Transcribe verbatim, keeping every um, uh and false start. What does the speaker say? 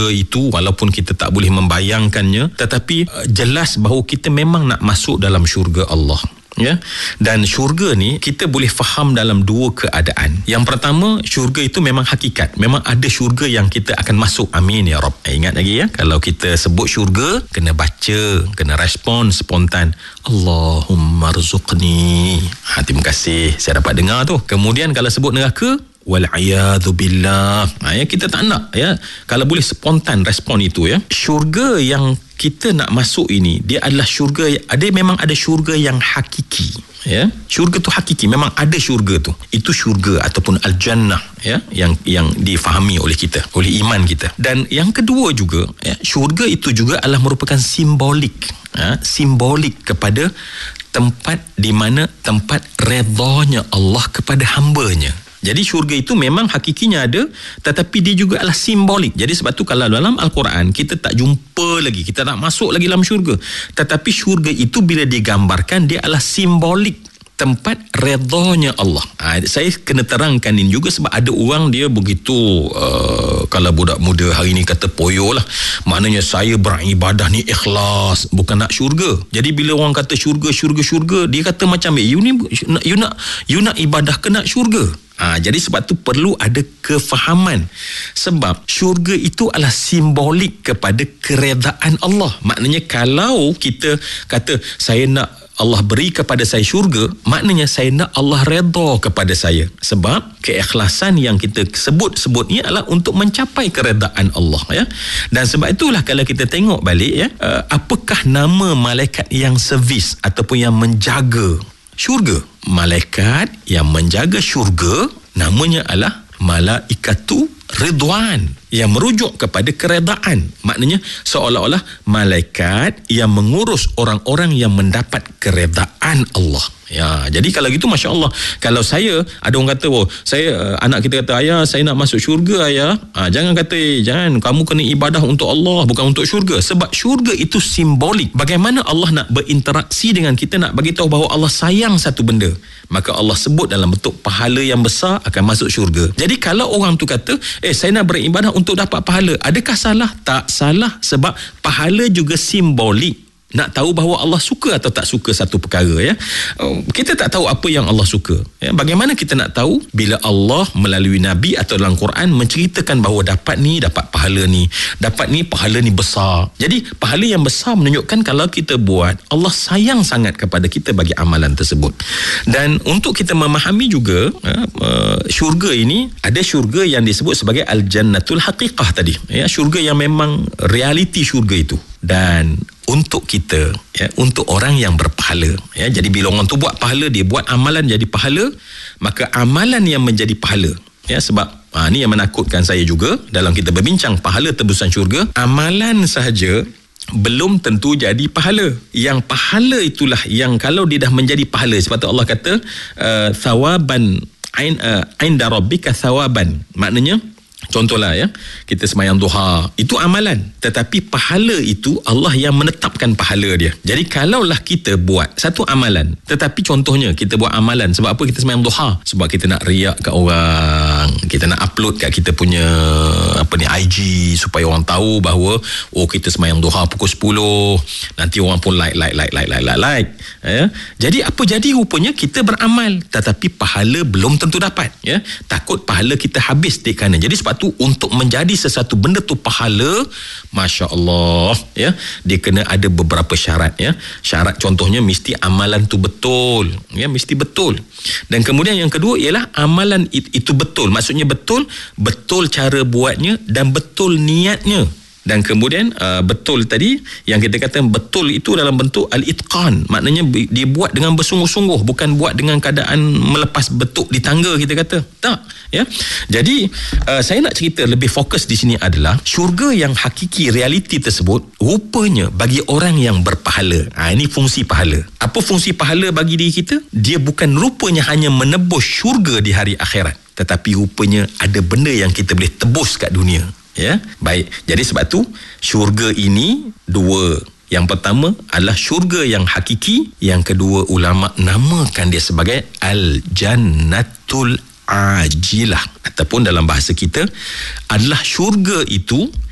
itu walaupun kita tak boleh membayangkannya, tetapi uh, jelas bahawa kita memang nak masuk dalam syurga Allah. Ya, dan syurga ni kita boleh faham dalam dua keadaan. Yang pertama, syurga itu memang hakikat, memang ada syurga yang kita akan masuk. Amin ya Rabb. Eh, ingat lagi ya, kalau kita sebut syurga, kena baca, kena respon spontan, Allahumma rzuqni. Ha, terima kasih saya dapat dengar tu. Kemudian kalau sebut neraka, wal'iyadhu billah. Ha, ya, kita tak nak ya, kalau boleh spontan respon itu ya. Syurga yang kita nak masuk ini, dia adalah syurga, ada memang ada syurga yang hakiki ya. Syurga tu hakiki, memang ada syurga tu. Itu syurga ataupun al-jannah ya, yang yang difahami oleh kita, oleh iman kita. Dan yang kedua juga ya, syurga itu juga adalah merupakan simbolik ya, simbolik kepada tempat di mana tempat redanya Allah kepada hambanya. Jadi syurga itu memang hakikinya ada, tetapi dia juga adalah simbolik. Jadi sebab tu kalau dalam Al-Quran kita tak jumpa lagi, kita tak masuk lagi dalam syurga, tetapi syurga itu bila digambarkan, dia adalah simbolik tempat redanya Allah. Ha, saya kena terangkan ini juga sebab ada orang dia begitu uh, kalau budak muda hari ni kata poyo lah, maknanya saya beribadah ni ikhlas, bukan nak syurga. Jadi bila orang kata syurga syurga syurga, dia kata macam eh, you ni you nak you nak ibadah ke nak syurga? Ha, jadi sebab tu perlu ada kefahaman, sebab syurga itu adalah simbolik kepada keredaan Allah. Maknanya kalau kita kata saya nak Allah beri kepada saya syurga, maknanya saya nak Allah redha kepada saya. Sebab keikhlasan yang kita sebut-sebut ni adalah untuk mencapai keredaan Allah ya. Dan sebab itulah kalau kita tengok balik ya, uh, apakah nama malaikat yang servis ataupun yang menjaga syurga? Malaikat yang menjaga syurga namanya adalah Malaikatu Ridwan, yang merujuk kepada keredaan. Maknanya seolah-olah malaikat yang mengurus orang-orang yang mendapat keredaan Allah. Ya, jadi kalau gitu Masya Allah, kalau saya, ada orang kata, oh, saya, anak kita kata, ayah saya nak masuk syurga ayah. Ha, jangan kata, eh, jangan, kamu kena ibadah untuk Allah, bukan untuk syurga. Sebab syurga itu simbolik. Bagaimana Allah nak berinteraksi dengan kita, nak bagi tahu bahawa Allah sayang satu benda. Maka Allah sebut dalam bentuk pahala yang besar akan masuk syurga. Jadi kalau orang tu kata, eh saya nak beribadah untuk dapat pahala, adakah salah? Tak salah, sebab pahala juga simbolik. Nak tahu bahawa Allah suka atau tak suka satu perkara ya. Kita tak tahu apa yang Allah suka ya. Bagaimana kita nak tahu bila Allah melalui Nabi atau dalam Quran menceritakan bahawa dapat ni, dapat pahala ni, dapat ni, pahala ni besar. Jadi pahala yang besar menunjukkan kalau kita buat, Allah sayang sangat kepada kita bagi amalan tersebut. Dan untuk kita memahami juga ya, syurga ini, ada syurga yang disebut sebagai Al-Jannatul Haqiqah tadi ya, syurga yang memang realiti syurga itu. Dan untuk kita ya, untuk orang yang berpahala ya, jadi bila orang tu buat pahala, dia buat amalan jadi pahala, maka amalan yang menjadi pahala ya, sebab ha, ni yang menakutkan saya juga dalam kita berbincang pahala tebusan syurga, amalan sahaja belum tentu jadi pahala. Yang pahala itulah yang kalau dia dah menjadi pahala, sebab tu Allah kata uh, thawaban ain uh, inda rabbika thawaban, maknanya contohlah ya, kita sembahyang duha, itu amalan, tetapi pahala itu Allah yang menetapkan pahala dia. Jadi kalaulah kita buat satu amalan, tetapi contohnya kita buat amalan, sebab apa kita sembahyang duha? Sebab kita nak riak kat orang, kita nak upload kat kita punya apa ni I G supaya orang tahu bahawa oh kita sembahyang duha pukul sepuluh, nanti orang pun like like like like like like, like. Ya. Jadi apa jadi rupanya kita beramal, tetapi pahala belum tentu dapat ya. Takut pahala kita habis di kanan. Jadi sebab tu untuk menjadi sesuatu benda tu pahala, Masya Allah ya, dia kena ada beberapa syarat ya. Syarat contohnya mesti amalan tu betul ya, mesti betul. Dan kemudian yang kedua ialah amalan itu betul, maksudnya betul betul cara buatnya dan betul niatnya. Dan kemudian uh, betul tadi yang kita kata betul itu dalam bentuk al-itqan, maknanya dibuat dengan bersungguh-sungguh, bukan buat dengan keadaan melepas betuk di tangga kita kata. Tak ya. Jadi uh, saya nak cerita lebih fokus di sini adalah syurga yang hakiki, realiti tersebut rupanya bagi orang yang berpahala. Ha, ini fungsi pahala. Apa fungsi pahala bagi diri kita? Dia bukan rupanya hanya menebus syurga di hari akhirat, tetapi rupanya ada benda yang kita boleh tebus kat dunia. Ya, baik. Jadi sebab tu syurga ini dua. Yang pertama adalah syurga yang hakiki, yang kedua ulama namakan dia sebagai Al-Jannatul Ajilah, ataupun dalam bahasa kita adalah syurga itu